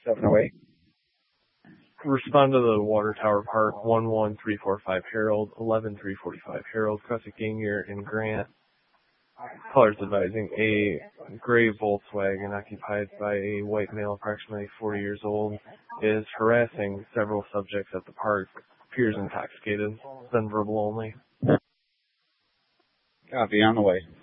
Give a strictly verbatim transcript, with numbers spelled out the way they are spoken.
seven oh eight. Respond to the Water Tower Park, one one three four five Harold, eleven three forty-five Harold, Crescent Ganger, and Grant. Callers advising a gray Volkswagen occupied by a white male approximately forty years old is harassing several subjects at the park, appears intoxicated, then verbal only. Copy, on the way.